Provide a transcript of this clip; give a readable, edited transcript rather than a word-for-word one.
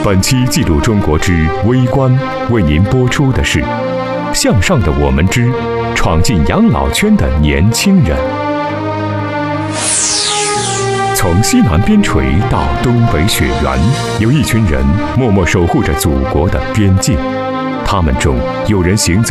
本期记录中国之微观为您播出的是向上的我们之闯进养老圈的年轻人。从西南边陲到东北雪原，有一群人默默守护着祖国的边境，他们中有人行走